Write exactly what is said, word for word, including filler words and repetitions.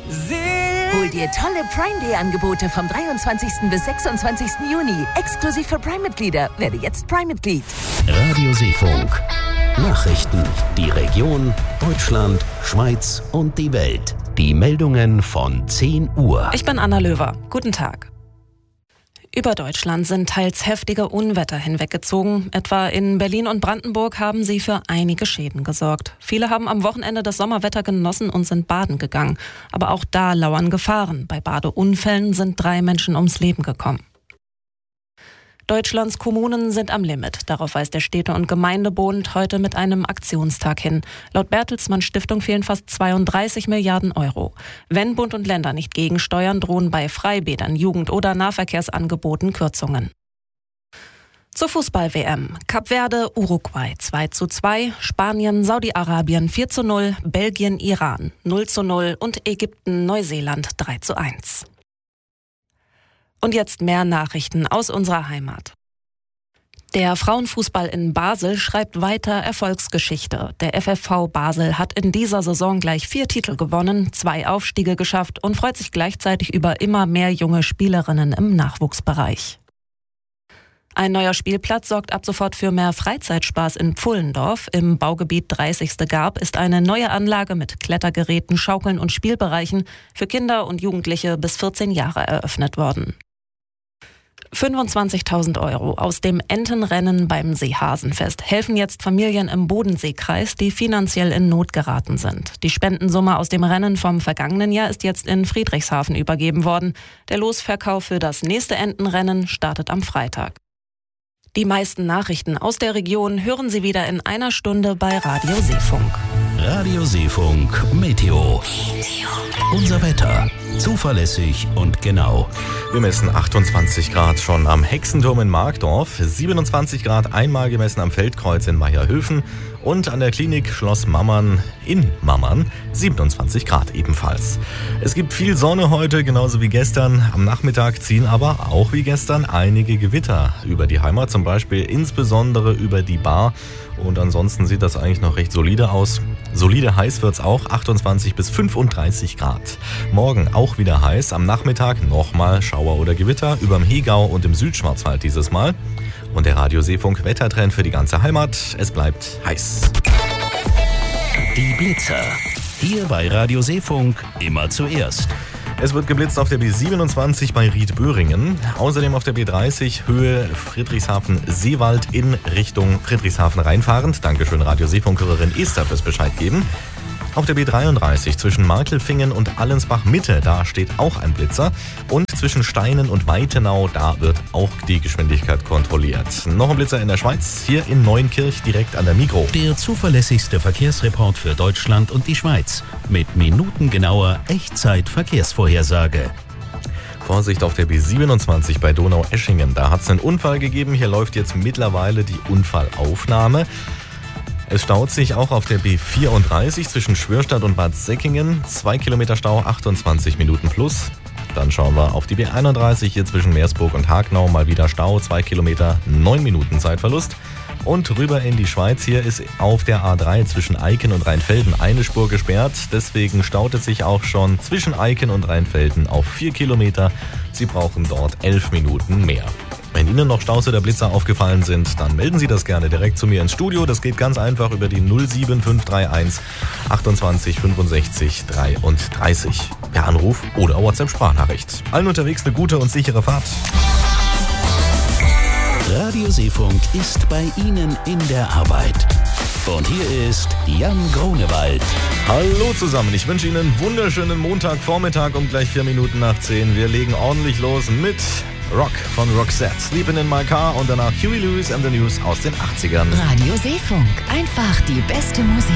Hol dir tolle Prime Day Angebote vom dreiundzwanzigsten bis sechsundzwanzigsten Juni. Exklusiv für Prime-Mitglieder. Werde jetzt Prime-Mitglied. Radio Seefunk. Nachrichten. Die Region, Deutschland, Schweiz und die Welt. Die Meldungen von zehn Uhr. Ich bin Anna Löwer. Guten Tag. Über Deutschland sind teils heftige Unwetter hinweggezogen. Etwa in Berlin und Brandenburg haben sie für einige Schäden gesorgt. Viele haben am Wochenende das Sommerwetter genossen und sind baden gegangen. Aber auch da lauern Gefahren. Bei Badeunfällen sind drei Menschen ums Leben gekommen. Deutschlands Kommunen sind am Limit. Darauf weist der Städte- und Gemeindebund heute mit einem Aktionstag hin. Laut Bertelsmann Stiftung fehlen fast zweiunddreißig Milliarden Euro. Wenn Bund und Länder nicht gegensteuern, drohen bei Freibädern, Jugend- oder Nahverkehrsangeboten Kürzungen. Zur Fußball-W M. Kap Verde, Uruguay zwei zu zwei, Spanien, Saudi-Arabien vier zu null, Belgien, Iran null zu null und Ägypten, Neuseeland drei zu eins. Und jetzt mehr Nachrichten aus unserer Heimat. Der Frauenfußball in Basel schreibt weiter Erfolgsgeschichte. Der F F V Basel hat in dieser Saison gleich vier Titel gewonnen, zwei Aufstiege geschafft und freut sich gleichzeitig über immer mehr junge Spielerinnen im Nachwuchsbereich. Ein neuer Spielplatz sorgt ab sofort für mehr Freizeitspaß in Pfullendorf. Im Baugebiet dreißigste Garb ist eine neue Anlage mit Klettergeräten, Schaukeln und Spielbereichen für Kinder und Jugendliche bis vierzehn Jahre eröffnet worden. fünfundzwanzigtausend Euro aus dem Entenrennen beim Seehasenfest helfen jetzt Familien im Bodenseekreis, die finanziell in Not geraten sind. Die Spendensumme aus dem Rennen vom vergangenen Jahr ist jetzt in Friedrichshafen übergeben worden. Der Losverkauf für das nächste Entenrennen startet am Freitag. Die meisten Nachrichten aus der Region hören Sie wieder in einer Stunde bei Radio Seefunk. Radio Seefunk Meteo. Unser Wetter. Zuverlässig und genau. Wir messen achtundzwanzig Grad schon am Hexenturm in Markdorf, siebenundzwanzig Grad einmal gemessen am Feldkreuz in Maierhöfen und an der Klinik Schloss Mammern in Mammern siebenundzwanzig Grad ebenfalls. Es gibt viel Sonne heute, genauso wie gestern. Am Nachmittag ziehen aber auch wie gestern einige Gewitter über die Heimat, zum Beispiel insbesondere über die Bar. Und ansonsten sieht das eigentlich noch recht solide aus. Solide heiß wird's auch, achtundzwanzig bis fünfunddreißig Grad. Morgen auch wieder heiß, am Nachmittag nochmal Schauer oder Gewitter, überm Hegau und im Südschwarzwald dieses Mal. Und der Radio Seefunk Wettertrend für die ganze Heimat, es bleibt heiß. Die Blitzer. Hier bei Radio Seefunk immer zuerst. Es wird geblitzt auf der B siebenundzwanzig bei Riedböhringen, außerdem auf der B dreißig Höhe Friedrichshafen-Seewald in Richtung Friedrichshafen reinfahrend. Dankeschön Radio Seefunk-Hörerin Esther fürs Bescheid geben. Auf der B dreiunddreißig zwischen Markelfingen und Allensbach-Mitte, da steht auch ein Blitzer. Und zwischen Steinen und Weitenau, da wird auch die Geschwindigkeit kontrolliert. Noch ein Blitzer in der Schweiz, hier in Neunkirch direkt an der Migros. Der zuverlässigste Verkehrsreport für Deutschland und die Schweiz. Mit minutengenauer Echtzeit-Verkehrsvorhersage. Vorsicht auf der B siebenundzwanzig bei Donaueschingen. Da hat es einen Unfall gegeben. Hier läuft jetzt mittlerweile die Unfallaufnahme. Es staut sich auch auf der B vierunddreißig zwischen Schwörstadt und Bad Säckingen. Zwei Kilometer Stau, achtundzwanzig Minuten plus. Dann schauen wir auf die B einunddreißig hier zwischen Meersburg und Hagnau. Mal wieder Stau, zwei Kilometer, neun Minuten Zeitverlust. Und rüber in die Schweiz. Hier ist auf der A drei zwischen Eiken und Rheinfelden eine Spur gesperrt. Deswegen staut es sich auch schon zwischen Eiken und Rheinfelden auf vier Kilometer. Sie brauchen dort elf Minuten mehr. Wenn Ihnen noch Staus oder Blitzer aufgefallen sind, dann melden Sie das gerne direkt zu mir ins Studio. Das geht ganz einfach über die null sieben fünf drei eins achtundzwanzig fünfundsechzig dreiunddreißig. Per Anruf oder WhatsApp-Sprachnachricht. Allen unterwegs eine gute und sichere Fahrt. Radio Seefunk ist bei Ihnen in der Arbeit. Und hier ist Jan Grunewald. Hallo zusammen, ich wünsche Ihnen einen wunderschönen Montagvormittag um gleich vier Minuten nach zehn. Wir legen ordentlich los mit Rock von Roxette, Sleeping in My Car und danach Huey Lewis and the News aus den achtzigern. Radio Seefunk, einfach die beste Musik.